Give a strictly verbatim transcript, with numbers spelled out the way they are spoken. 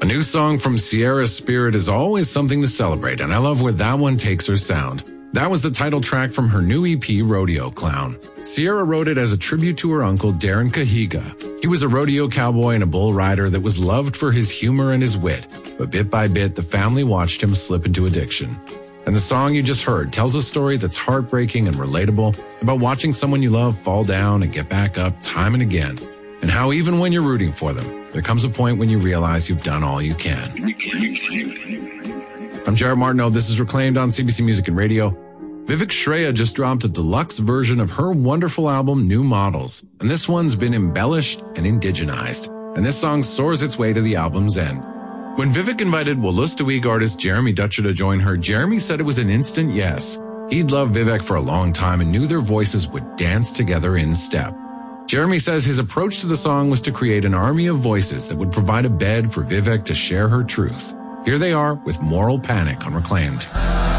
A new song from Sierra Spirit is always something to celebrate, and I love where that one takes her sound. That was the title track from her new E P, Rodeo Clown. Sierra wrote it as a tribute to her uncle, Darren Cahiga. He was a rodeo cowboy and a bull rider that was loved for his humor and his wit, but bit by bit, the family watched him slip into addiction. And the song you just heard tells a story that's heartbreaking and relatable about watching someone you love fall down and get back up time and again, and how even when you're rooting for them, there comes a point when you realize you've done all you can. I'm Jared Martineau. This is Reclaimed on C B C Music and Radio. Vivek Shraya just dropped a deluxe version of her wonderful album, New Models, and this one's been embellished and indigenized, and this song soars its way to the album's end. When Vivek invited Wolastoqiyik artist Jeremy Dutcher to join her, Jeremy said it was an instant yes. He'd loved Vivek for a long time and knew their voices would dance together in step. Jeremy says his approach to the song was to create an army of voices that would provide a bed for Vivek to share her truth. Here they are with Moral Panic on Reclaimed.